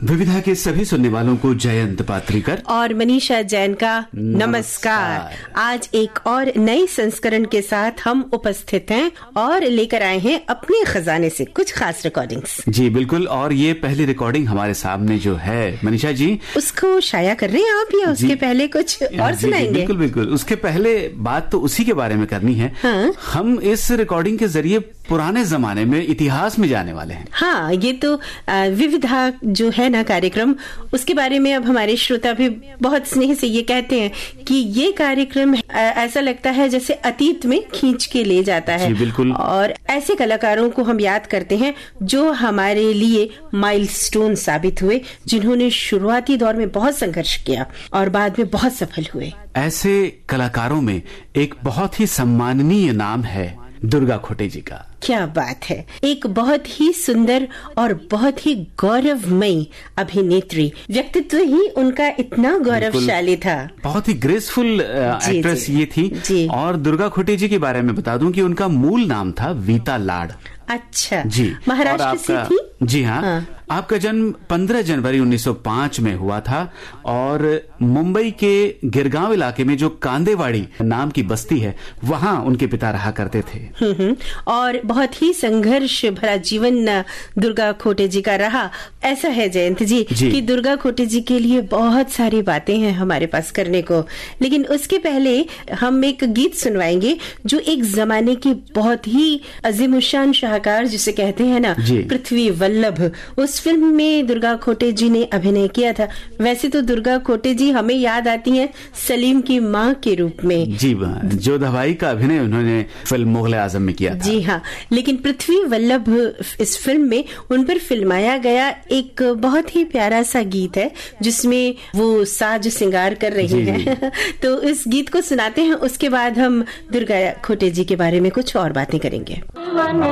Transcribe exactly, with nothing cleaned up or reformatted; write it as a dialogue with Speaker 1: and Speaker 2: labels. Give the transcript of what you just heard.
Speaker 1: विविधा के सभी सुनने वालों को जयंत पात्रिकर
Speaker 2: और मनीषा जैन का नमस्कार। आज एक और नए संस्करण के साथ हम उपस्थित हैं और लेकर आए हैं अपने खजाने से कुछ खास रिकॉर्डिंग्स।
Speaker 1: जी बिल्कुल, और ये पहली रिकॉर्डिंग हमारे सामने जो है मनीषा जी,
Speaker 2: उसको शाया कर रहे हैं आप या उसके पहले कुछ और सुनाएंगे?
Speaker 1: बिल्कुल बिल्कुल, उसके पहले बात तो उसी के बारे में करनी है।
Speaker 2: हाँ? हम
Speaker 1: इस रिकॉर्डिंग के जरिए पुराने जमाने में इतिहास में जाने वाले हैं।
Speaker 2: हाँ, ये तो विविधा जो है ना कार्यक्रम, उसके बारे में अब हमारे श्रोता भी बहुत स्नेह से ये कहते हैं कि ये कार्यक्रम ऐसा लगता है जैसे अतीत में खींच के ले जाता है।
Speaker 1: जी बिल्कुल।
Speaker 2: और ऐसे कलाकारों को हम याद करते हैं जो हमारे लिए माइलस्टोन साबित हुए, जिन्होंने शुरुआती दौर में बहुत संघर्ष किया और बाद में बहुत सफल हुए।
Speaker 1: ऐसे कलाकारों में एक बहुत ही सम्माननीय नाम है दुर्गा खोटे जी का।
Speaker 2: क्या बात है, एक बहुत ही सुंदर और बहुत ही गौरवमयी अभिनेत्री, व्यक्तित्व ही उनका इतना गौरवशाली था।
Speaker 1: बहुत ही ग्रेसफुल एक्ट्रेस ये थी
Speaker 2: जी।
Speaker 1: और दुर्गा खोटे जी के बारे में बता दूं कि उनका मूल नाम था वीता लाड।
Speaker 2: अच्छा
Speaker 1: जी,
Speaker 2: महाराष्ट्र से थी?
Speaker 1: जी हाँ, हाँ। आपका जन्म पंद्रह जनवरी उन्नीस सौ पाँच में हुआ था और मुंबई के गिरगांव इलाके में जो कांदेवाड़ी नाम की बस्ती है, वहाँ उनके पिता रहा करते थे।
Speaker 2: और बहुत ही संघर्ष भरा जीवन दुर्गा खोटे जी का रहा। ऐसा है जयंत जी, जी कि दुर्गा खोटे जी के लिए बहुत सारी बातें हैं हमारे पास करने को, लेकिन उसके पहले हम एक गीत सुनवाएंगे जो एक जमाने की बहुत ही अजीमुशान शाहकार जिसे कहते हैं ना, पृथ्वी वल्लभ, उस फिल्म में दुर्गा खोटे जी ने अभिनय किया था। वैसे तो दुर्गा खोटे जी हमें याद आती हैं सलीम की माँ के रूप में।
Speaker 1: जी, जोधाबाई का अभिनय उन्होंने फिल्म मुगल आजम में किया था।
Speaker 2: जी हाँ, लेकिन पृथ्वी वल्लभ इस फिल्म में उन पर फिल्माया गया एक बहुत ही प्यारा सा गीत है जिसमें वो साज सिंगार कर रही हैं। तो इस गीत को सुनाते हैं, उसके बाद हम दुर्गा खोटे जी के बारे में कुछ और बातें करेंगे।